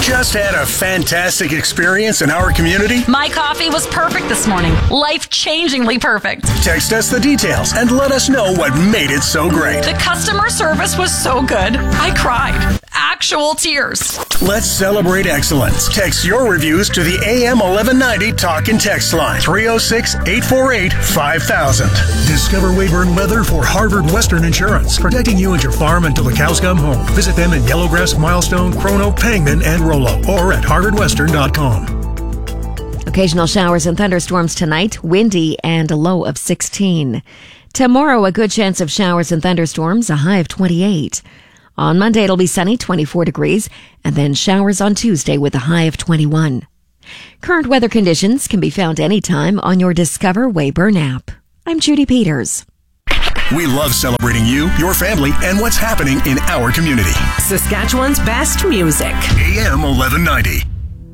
Just had a fantastic experience in our community? My coffee was perfect this morning. Life-changingly perfect. Text us the details and let us know what made it so great. The customer service was so good. I cried. Actual tears. Let's celebrate excellence. Text your reviews to the AM 1190 Talk and Text line, 306-848-5000. Discover Weyburn Weather for Harvard Western Insurance, protecting you and your farm until the cows come home. Visit them in Yellowgrass, Milestone, Chrono, Pangman, and Rollo, or at harvardwestern.com. Occasional showers and thunderstorms tonight, windy and a low of 16. Tomorrow, a good chance of showers and thunderstorms, a high of 28. On Monday, it'll be sunny, 24 degrees, and then showers on Tuesday with a high of 21. Current weather conditions can be found anytime on your Discover Weyburn app. I'm Judy Peters. We love celebrating you, your family, and what's happening in our community. Saskatchewan's best music. AM 1190.